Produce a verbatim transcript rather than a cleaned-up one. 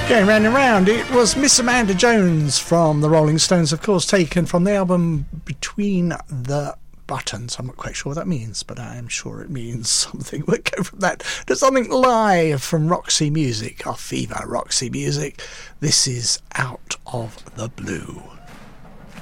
Going round and round, it was Miss Amanda Jones from the Rolling Stones, of course, taken from the album Between the Buttons. I'm not quite sure what that means, but I am sure it means something. We'll go from that to something live from Roxy Music, our Fever Roxy Music. This is Out of the Blue.